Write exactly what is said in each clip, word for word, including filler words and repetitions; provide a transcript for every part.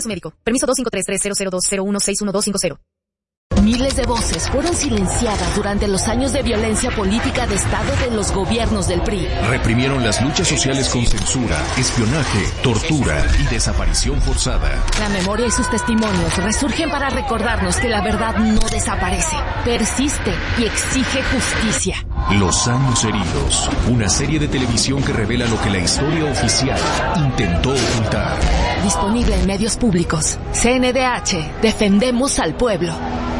su médico. Permiso dos cinco tres tres cero cero dos cero uno seis uno dos cinco cero. Miles de voces fueron silenciadas durante los años de violencia política de Estado de los gobiernos del P R I. Reprimieron las luchas sociales con censura, espionaje, tortura y desaparición forzada. La memoria y sus testimonios resurgen para recordarnos que la verdad no desaparece, persiste y exige justicia. Los años heridos, una serie de televisión que revela lo que la historia oficial intentó ocultar. Disponible en medios públicos. C N D H, defendemos al pueblo.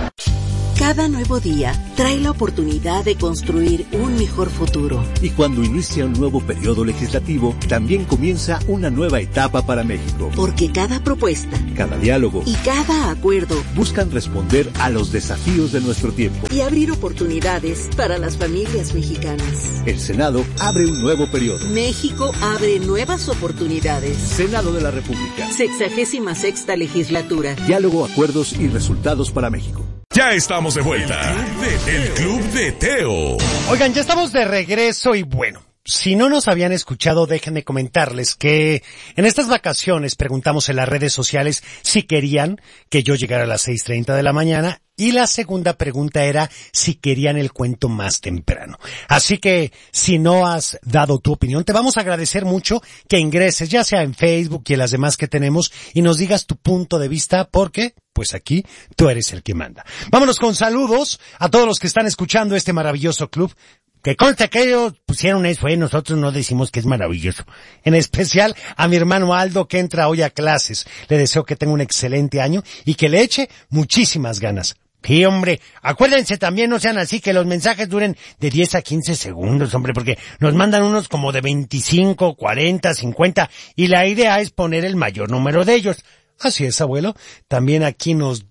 Cada nuevo día trae la oportunidad de construir un mejor futuro. Y cuando inicia un nuevo periodo legislativo, también comienza una nueva etapa para México. Porque cada propuesta, cada diálogo y cada acuerdo buscan responder a los desafíos de nuestro tiempo y abrir oportunidades para las familias mexicanas. El Senado abre un nuevo periodo. México abre nuevas oportunidades. Senado de la República. Sexagésima sexta legislatura. Diálogo, acuerdos y resultados para México. Ya estamos de vuelta. El Club de Teo. Oigan, ya estamos de regreso y bueno, si no nos habían escuchado, déjenme comentarles que en estas vacaciones preguntamos en las redes sociales si querían que yo llegara a las seis treinta de la mañana y la segunda pregunta era si querían el cuento más temprano. Así que si no has dado tu opinión, te vamos a agradecer mucho que ingreses, ya sea en Facebook y en las demás que tenemos, y nos digas tu punto de vista porque pues aquí tú eres el que manda. Vámonos con saludos a todos los que están escuchando este maravilloso club. Que consta que ellos pusieron eso, ¿eh? Nosotros no decimos que es maravilloso. En especial a mi hermano Aldo, que entra hoy a clases. Le deseo que tenga un excelente año y que le eche muchísimas ganas. Sí, hombre, acuérdense también, no sean así, que los mensajes duren de diez a quince segundos, hombre, porque nos mandan unos como de veinticinco, cuarenta, cincuenta, y la idea es poner el mayor número de ellos. Así es, abuelo. También aquí nos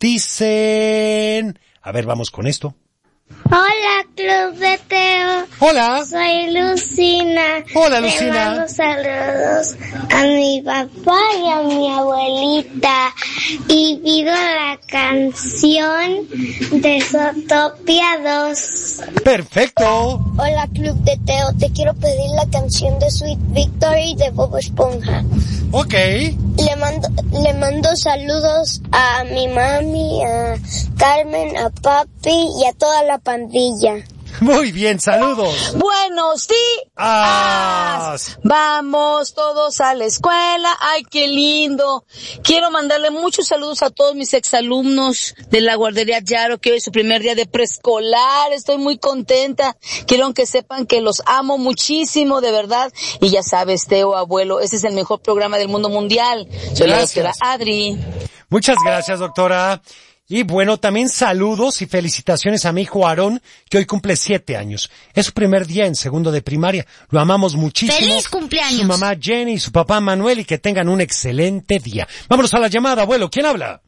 dicen... A ver, vamos con esto. Hola, Club de Teo. Hola. Soy Lucina. Hola, Lucina. Le mando saludos a mi papá y a mi abuelita. Y pido la canción de Zootopia dos. Perfecto. Hola, Club de Teo. Te quiero pedir la canción de Sweet Victory de Bob Esponja. Ok. Le mando, le mando saludos a mi mami, a Carmen, a papi y a toda la pandilla. Muy bien, saludos. Buenos días. Vamos todos a la escuela. Ay, qué lindo. Quiero mandarle muchos saludos a todos mis exalumnos de la guardería Yaro, que hoy es su primer día de preescolar. Estoy muy contenta. Quiero que sepan que los amo muchísimo, de verdad. Y ya sabes, Teo, abuelo, ese es el mejor programa del mundo mundial. Soy gracias. La doctora Adri. Muchas gracias, doctora. Y bueno, también saludos y felicitaciones a mi hijo Aarón, que hoy cumple siete años. Es su primer día en segundo de primaria. Lo amamos muchísimo. ¡Feliz cumpleaños! Su mamá Jenny y su papá Manuel, y que tengan un excelente día. Vámonos a la llamada, abuelo. ¿Quién habla?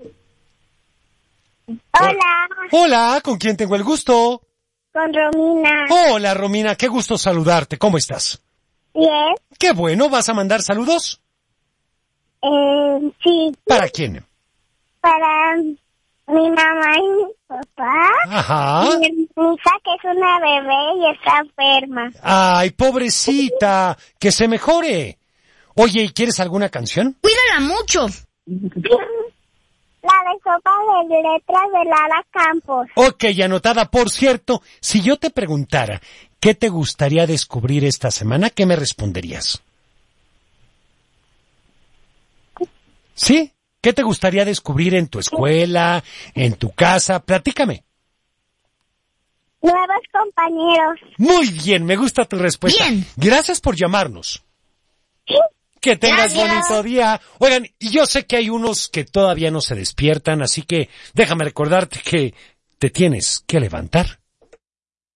Hola. Hola, ¿con quién tengo el gusto? Con Romina. Hola, Romina, qué gusto saludarte. ¿Cómo estás? Bien. Qué bueno, ¿vas a mandar saludos? Eh, sí. ¿Para quién? Para mi mamá y mi papá. Ajá. Y mi hija, que es una bebé y está enferma. Ay, pobrecita, que se mejore. Oye, ¿y quieres alguna canción? Cuídala mucho. La de Sopa de Letras de Lara Campos. Ok, anotada. Por cierto, si yo te preguntara qué te gustaría descubrir esta semana, ¿qué me responderías? ¿Sí? ¿Qué te gustaría descubrir en tu escuela, en tu casa? Platícame. Nuevos compañeros. Muy bien, me gusta tu respuesta. Bien. Gracias por llamarnos. Sí. Que tengas Gracias. bonito día. Oigan, y yo sé que hay unos que todavía no se despiertan, así que déjame recordarte que te tienes que levantar